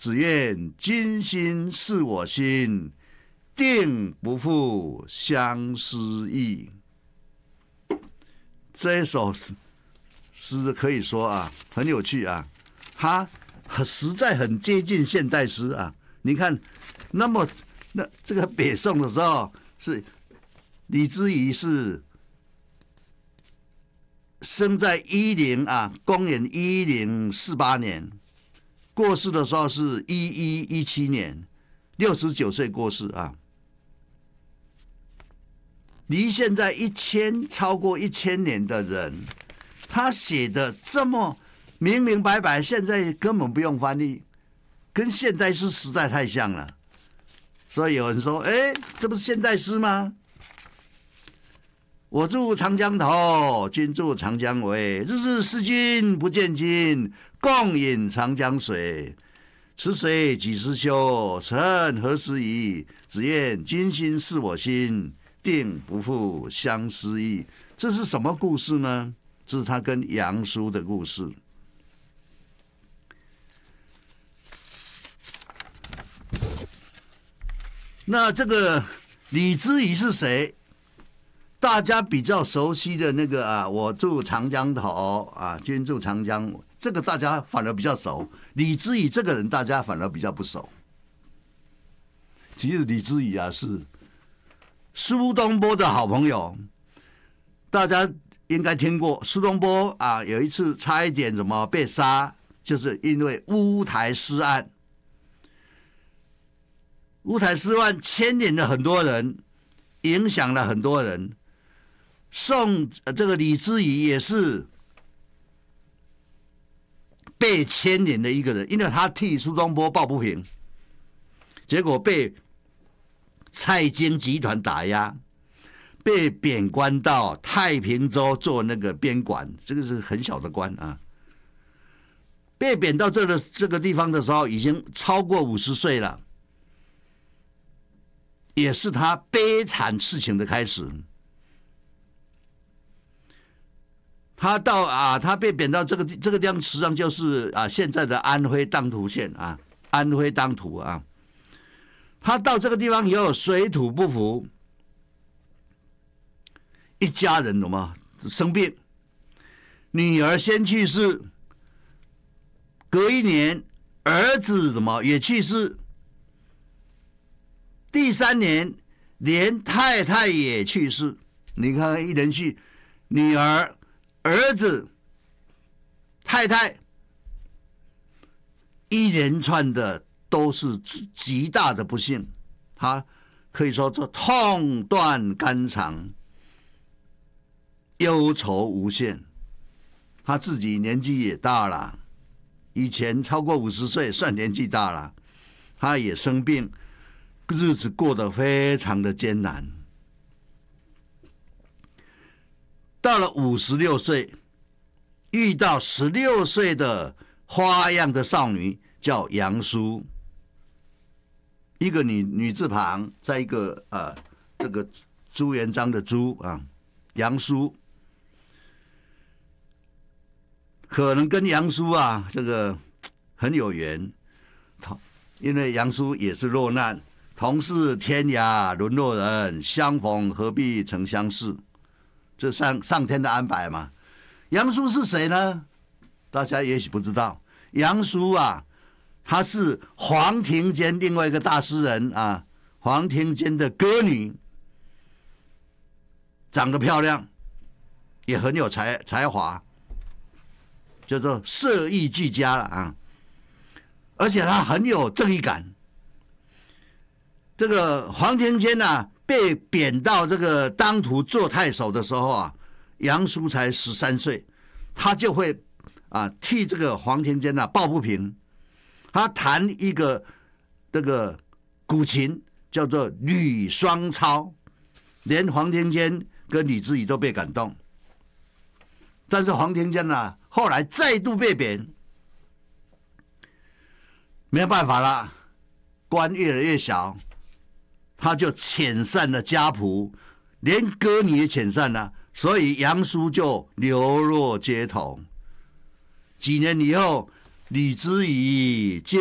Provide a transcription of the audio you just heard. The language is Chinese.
只愿君心似我心，定不负相思意。这一首诗可以说啊，很有趣啊，它实在很接近现代诗啊。你看，那这个北宋的时候是李之仪是生在公元1048年，过世的时候是1117年，69岁过世啊。离现在超过1000年的人，他写的这么明明白白，现在根本不用翻译，跟现代诗实在太像了。所以有人说，这不是现代诗吗？我住长江头，君住长江尾，日日思君不见君，共饮长江水。此水几时休？曾何时已？只愿君心似我心，定不负相思意。这是什么故事呢？这是他跟杨叔的故事。那这个李之仪是谁？大家比较熟悉的那个啊，我住长江头啊，君住长江，这个大家反而比较熟。李之仪这个人，大家反而比较不熟。其实李之仪啊，是苏东坡的好朋友，大家应该听过。苏东坡啊，有一次差一点被杀，就是因为乌台诗案。乌台诗案牵连了很多人，影响了很多人。这个李之仪也是被牵连的一个人，因为他替苏东坡抱不平，结果被蔡京集团打压，被贬官到太平州做那个边管，这个是很小的官啊。被贬到这个地方的时候，已经超过50岁了，也是他悲惨事情的开始。他被贬到这个地方，实际上就是现在的安徽当涂县啊，安徽当涂啊。他到这个地方以后，水土不服，一家人生病，女儿先去世，隔一年儿子也去世，第3年连太太也去世。你看一连续，女儿、儿子、太太，一连串的都是极大的不幸，他可以说这痛断肝肠，忧愁无限。他自己年纪也大了，以前超过50岁算年纪大了，他也生病，日子过得非常的艰难。到了56岁，遇到16岁的花样的少女，叫杨叔，一个女字旁，在一个这个朱元璋的朱啊，杨叔，可能跟杨叔啊这个很有缘，因为杨叔也是落难，同是天涯沦落人，相逢何必曾相识。这上天的安排嘛。杨叔是谁呢？大家也许不知道。杨叔啊，他是黄庭坚另外一个大诗人啊，黄庭坚的歌女，长得漂亮，也很有才华，叫做色艺俱佳了啊。而且他很有正义感。这个黄庭坚啊，被贬到这个当涂做太守的时候啊，杨叔才13岁，他就会替这个黄庭坚抱不平。他弹一个这个古琴叫做吕双操，连黄庭坚跟李之仪都被感动。但是黄庭坚后来再度被贬，没有办法了，官越来越小，他就遣散了家仆，连歌女也遣散了，所以杨叔就流落街头。几年以后，李之仪